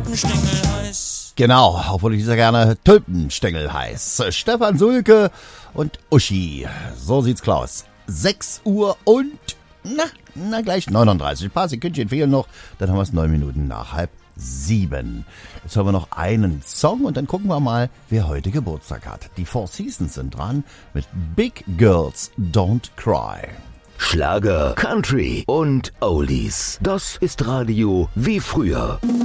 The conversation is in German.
Tulpenstängel heiß. Genau, obwohl ich sehr gerne Tulpenstängel heiß. Stefan Sulke und Uschi. So sieht's Klaus. 6 Uhr und, gleich 39. Ein paar Sekündchen fehlen noch. Dann haben wir es 9 Minuten nach 6:30. Jetzt haben wir noch einen Song und dann gucken wir mal, wer heute Geburtstag hat. Die Four Seasons sind dran mit Big Girls Don't Cry. Schlager, Country und Oldies. Das ist Radio wie früher.